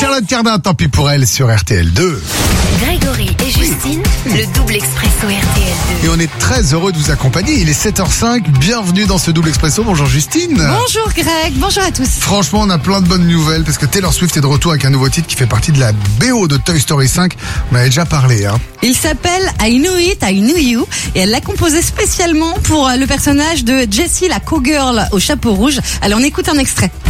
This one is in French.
Charlotte Cardin, tant pis pour elle, sur RTL2. Grégory et Justine, le double expresso RTL2. Et on est très heureux de vous accompagner. Il est 7h05. Bienvenue dans ce double expresso. Bonjour Justine. Bonjour Greg, bonjour à tous. Franchement, on a plein de bonnes nouvelles parce que Taylor Swift est de retour avec un nouveau titre qui fait partie de la BO de Toy Story 5. On en avait déjà parlé, hein. Il s'appelle I Knew It, I Knew You et elle l'a composé spécialement pour le personnage de Jessie, la cowgirl au chapeau rouge. Allez, on écoute un extrait.